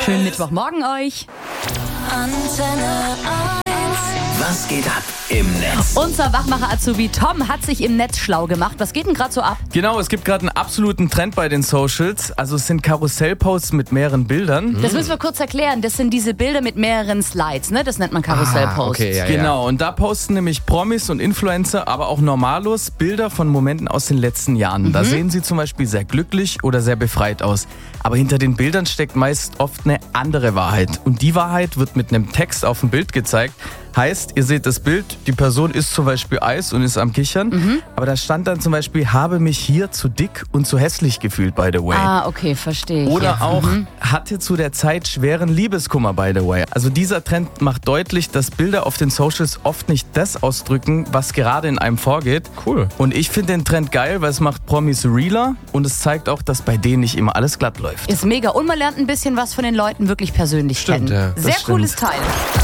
Schönen Mittwochmorgen euch. Antenne 1. Was geht ab im Netz? Unser Wachmacher-Azubi Tom hat sich im Netz schlau gemacht. Was geht denn gerade so ab? Genau, es gibt gerade einen absoluten Trend bei den Socials. Also es sind Karussellposts mit mehreren Bildern. Das müssen wir kurz erklären. Das sind diese Bilder mit mehreren Slides, ne? Das nennt man Karussellposts. Okay, ja. Genau, und da posten nämlich Promis und Influencer, aber auch Normalos Bilder von Momenten aus den letzten Jahren. Da sehen sie zum Beispiel sehr glücklich oder sehr befreit aus. Aber hinter den Bildern steckt meist oft eine andere Wahrheit. Und die Wahrheit wird mit einem Text auf dem Bild gezeigt. Heißt, ihr seht das Bild, die Person isst zum Beispiel Eis und ist am Kichern. Aber da stand dann zum Beispiel, habe mich hier zu dick und zu hässlich gefühlt, by the way. Ah, okay, verstehe ich. Oder jetzt. auch, hatte zu der Zeit schweren Liebeskummer, by the way. Also dieser Trend macht deutlich, dass Bilder auf den Socials oft nicht das ausdrücken, was gerade in einem vorgeht. Cool. Und ich finde den Trend geil, weil es macht Promis realer und es zeigt auch, dass bei denen nicht immer alles glatt läuft. Ist mega. Und man lernt ein bisschen was von den Leuten wirklich persönlich Stimmt, kennen. ja, das Sehr stimmt. cooles Teil.